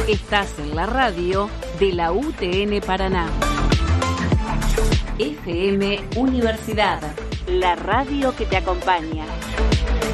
Estás en la radio de la UTN Paraná. FM Universidad, la radio que te acompaña.